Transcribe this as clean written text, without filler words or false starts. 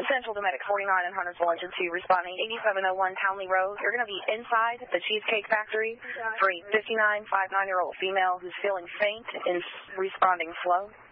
Central to Medic 49 in Huntersville Engine 2, responding 8701 Townley Road. You're going to be inside the Cheesecake Factory for a 59 59-year-old female who's feeling faint and responding slow.